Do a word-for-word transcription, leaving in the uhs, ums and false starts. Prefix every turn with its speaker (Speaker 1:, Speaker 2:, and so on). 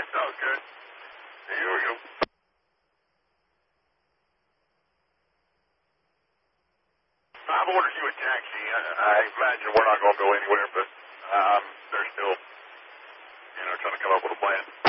Speaker 1: Sounds good. Here we go. I've ordered you a taxi. I, I imagine we're not going to go anywhere, but um, they're still, you know, trying to come up with a plan.